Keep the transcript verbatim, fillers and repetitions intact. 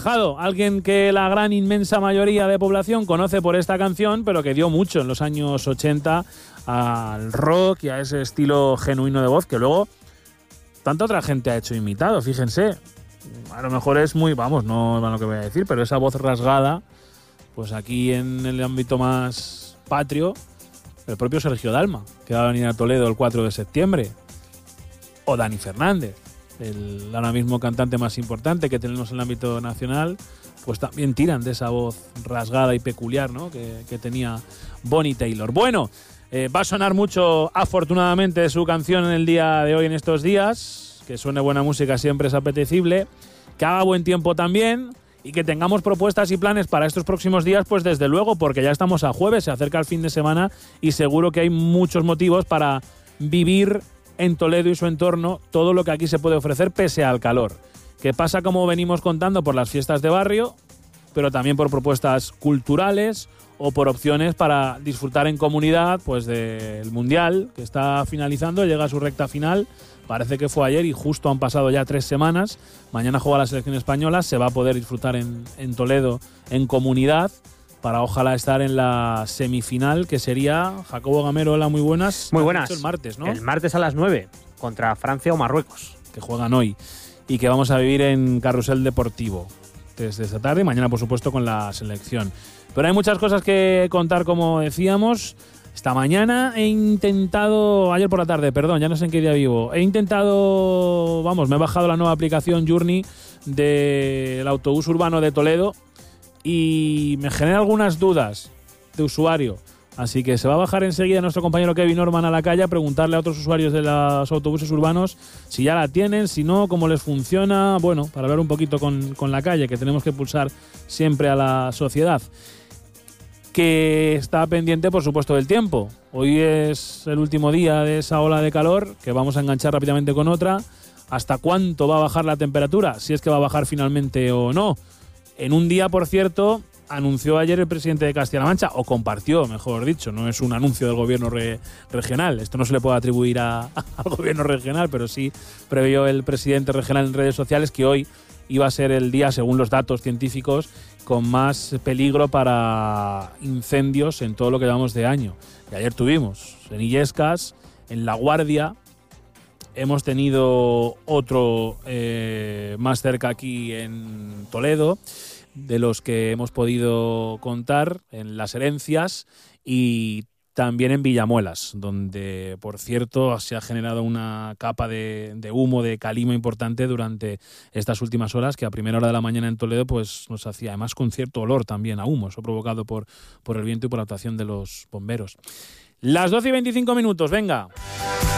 Alguien que la gran inmensa mayoría de población conoce por esta canción, pero que dio mucho en los años ochenta al rock y a ese estilo genuino de voz que luego tanta otra gente ha hecho imitado. Fíjense, a lo mejor es muy, vamos, no es lo que voy a decir, pero esa voz rasgada, pues aquí en el ámbito más patrio, el propio Sergio Dalma, que va a venir a Toledo el cuatro de septiembre, o Dani Fernández, el ahora mismo cantante más importante que tenemos en el ámbito nacional, pues también tiran de esa voz rasgada y peculiar, ¿no?, que, que tenía Bonnie Taylor. Bueno, eh, va a sonar mucho, afortunadamente, su canción en el día de hoy, en estos días. Que suene buena música siempre es apetecible, que haga buen tiempo también y que tengamos propuestas y planes para estos próximos días, pues desde luego, porque ya estamos a jueves, se acerca el fin de semana y seguro que hay muchos motivos para vivir en Toledo y su entorno todo lo que aquí se puede ofrecer pese al calor, que pasa, como venimos contando, por las fiestas de barrio, pero también por propuestas culturales o por opciones para disfrutar en comunidad, pues del Mundial, que está finalizando, llega a su recta final, parece que fue ayer y justo han pasado ya tres semanas, mañana juega la selección española, se va a poder disfrutar en, en Toledo en comunidad, para ojalá estar en la semifinal, que sería, Jacobo Gamero, hola, muy buenas. Muy buenas. El martes, ¿no? El martes a las nueve, contra Francia o Marruecos. Que juegan hoy y que vamos a vivir en Carrusel Deportivo desde esta tarde y mañana, por supuesto, con la selección. Pero hay muchas cosas que contar, como decíamos. Esta mañana he intentado, ayer por la tarde, perdón, ya no sé en qué día vivo, he intentado, vamos, me he bajado la nueva aplicación Journey del autobús urbano de Toledo, y me genera algunas dudas de usuario. Así que se va a bajar enseguida nuestro compañero Kevin Norman a la calle a preguntarle a otros usuarios de los autobuses urbanos si ya la tienen, si no, cómo les funciona. Bueno, para hablar un poquito con, con la calle, que tenemos que pulsar siempre a la sociedad. Que está pendiente, por supuesto, del tiempo. Hoy es el último día de esa ola de calor, que vamos a enganchar rápidamente con otra. ¿Hasta cuánto va a bajar la temperatura? Si es que va a bajar finalmente o no. En un día, por cierto, anunció ayer el presidente de Castilla-La Mancha, o compartió, mejor dicho, no es un anuncio del gobierno re, regional, esto no se le puede atribuir a, al gobierno regional, pero sí previó el presidente regional en redes sociales que hoy iba a ser el día, según los datos científicos, con más peligro para incendios en todo lo que llevamos de año. Y ayer tuvimos en Illescas, en La Guardia, hemos tenido otro eh, más cerca aquí en Toledo, de los que hemos podido contar, en Las Herencias y también en Villamuelas, donde, por cierto, se ha generado una capa de, de humo, de calima importante durante estas últimas horas, que a primera hora de la mañana en Toledo pues nos hacía, además, con cierto olor también a humo, eso provocado por, por el viento y por la actuación de los bomberos. Las doce y veinticinco minutos, venga.